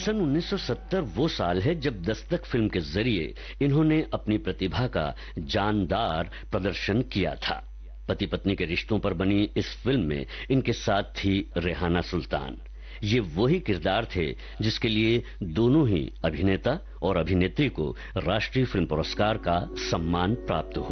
सन 1970 वो साल है जब दस्तक फिल्म के जरिए इन्होंने अपनी प्रतिभा का जानदार प्रदर्शन किया था। पति पत्नी के रिश्तों पर बनी इस फिल्म में इनके साथ थी रेहाना सुल्तान। ये वही किरदार थे जिसके लिए दोनों ही अभिनेता और अभिनेत्री को राष्ट्रीय फिल्म पुरस्कार का सम्मान प्राप्त हुआ।